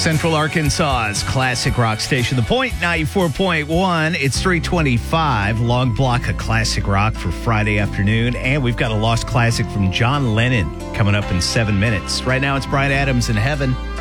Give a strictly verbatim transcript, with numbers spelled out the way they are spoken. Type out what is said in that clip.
Central Arkansas's classic rock station, The Point, ninety-four point one. It's three twenty-five, long block of classic rock for Friday afternoon. And we've got a lost classic from John Lennon coming up in seven minutes. Right now, it's Bryan Adams in Heaven.